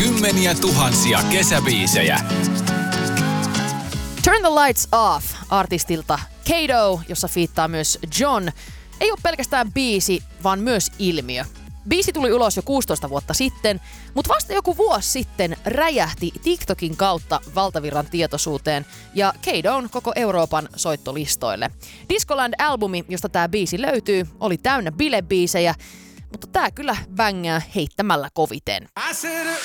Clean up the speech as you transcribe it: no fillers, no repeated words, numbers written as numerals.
Kymmeniä tuhansia kesäbiisejä. Turn the Lights Off artistilta Kato, jossa fiittaa myös John, ei ole pelkästään biisi, vaan myös ilmiö. Biisi tuli ulos jo 16 vuotta sitten, mutta vasta joku vuosi sitten räjähti TikTokin kautta valtavirran tietoisuuteen ja Katon koko Euroopan soittolistoille. Discoland-albumi, josta tämä biisi löytyy, oli täynnä bilebiisejä, mutta tää kyllä bängää heittämällä koviten.